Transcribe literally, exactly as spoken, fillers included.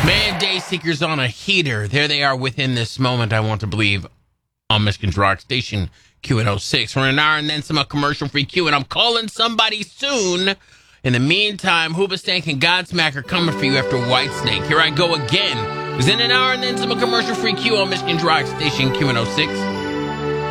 Man, Day Seekers on a heater. There they are within this moment, I want to believe, on Michigan's Rock Station, Q N oh six. We're an hour and then some commercial-free Q, and I'm calling somebody soon. In the meantime, Hoobastank and Godsmack are coming for you after Whitesnake. Here I go again. It's in an hour and then some commercial-free Q on Michigan's Rock Station, Q N oh six.